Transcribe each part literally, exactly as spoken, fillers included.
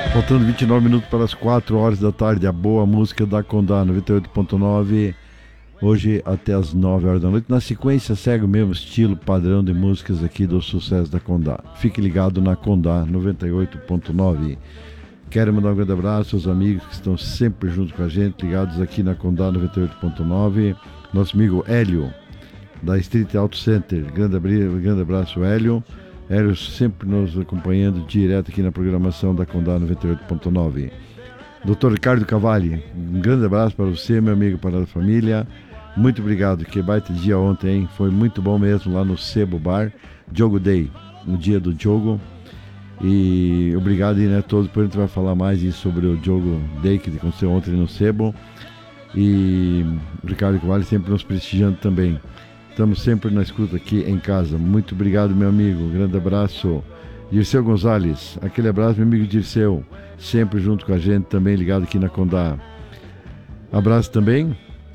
Faltando vinte e nove minutos para as quatro horas da tarde, a boa música da Condá noventa e oito ponto nove, hoje até as nove horas da noite. Na sequência, segue o mesmo estilo padrão de músicas aqui do sucesso da Condá. Fique ligado na Condá noventa e oito ponto nove. Quero mandar um grande abraço aos amigos que estão sempre junto com a gente, ligados aqui na Condá noventa e oito ponto nove. Nosso amigo Hélio, da Street Auto Center. Grande, grande abraço, Hélio. Hélio sempre nos acompanhando direto aqui na programação da Condá noventa e oito ponto nove. doutor Ricardo Cavalli, um grande abraço para você, meu amigo, para a família. Muito obrigado, que baita dia ontem, hein? Foi muito bom mesmo lá no Sebo Bar, Jogo Day, no dia do jogo. E obrigado aí, né, todos, depois a gente vai falar mais isso sobre o Jogo Day que aconteceu ontem no Sebo. E o Ricardo Cavalli sempre nos prestigiando também. Estamos sempre na escuta aqui em casa. Muito obrigado, meu amigo. Um grande abraço. Dirceu Gonzalez, aquele abraço, meu amigo Dirceu, sempre junto com a gente, também ligado aqui na Condá. Abraço também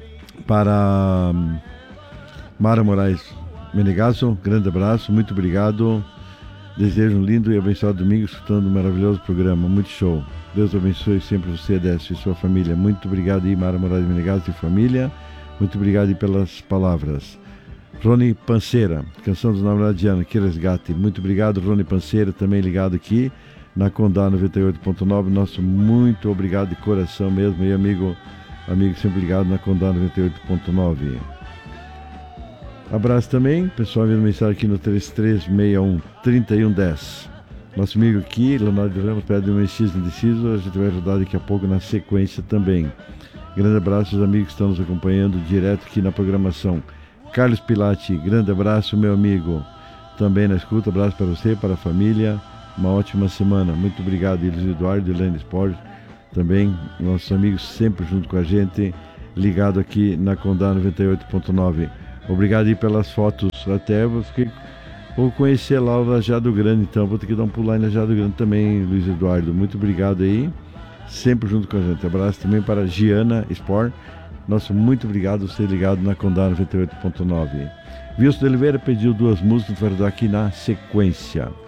para Mara Moraes Menegasso, grande abraço, muito obrigado. Desejo um lindo e abençoado domingo escutando um maravilhoso programa, muito show. Deus abençoe sempre você, Décio, e sua família. Muito obrigado aí, Mara Moraes Menegasso e família. Muito obrigado aí pelas palavras. Rony Panceira, canção dos namorados de Ana, que resgate. Muito obrigado, Rony Panceira, também ligado aqui na Condá noventa e oito ponto nove. Nosso muito obrigado de coração mesmo, e amigo, amigo sempre ligado na Condá noventa e oito ponto nove. Abraço também, pessoal vendo mensagem aqui no três três seis um, três um um zero. Nosso amigo aqui, Leonardo Ramos, pede um X indeciso, a gente vai ajudar daqui a pouco na sequência também. Grande abraço aos amigos que estão nos acompanhando direto aqui na programação. Carlos Pilati, grande abraço, meu amigo, também na escuta, abraço para você, para a família, uma ótima semana, muito obrigado. Elis Eduardo, Helene Sport, também, nossos amigos sempre junto com a gente, ligado aqui na Condá noventa e oito ponto nove. Obrigado aí pelas fotos, até eu fiquei, vou conhecer lá o Lajeado Grande, então vou ter que dar um pulo lá em Lajeado Grande também, Luiz Eduardo, muito obrigado aí, sempre junto com a gente. Abraço também para Giana Sport. Nosso muito obrigado por ser ligado na Condá noventa e oito ponto nove. Wilson de Oliveira pediu duas músicas para dar aqui na sequência.